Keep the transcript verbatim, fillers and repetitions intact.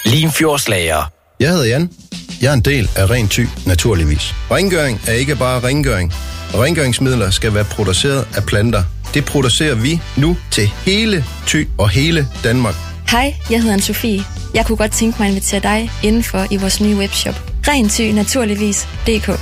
Limfjordslager. Jeg hedder Jan. Jeg er en del af Ren Thy, naturligvis. Rengøring er ikke bare rengøring. Rengøringsmidler skal være produceret af planter. Det producerer vi nu til hele Thy og hele Danmark. Hej, jeg hedder Anne-Sophie. Jeg kunne godt tænke mig at invitere dig indenfor i vores nye webshop. Ren Thy, naturligvis punktum d k.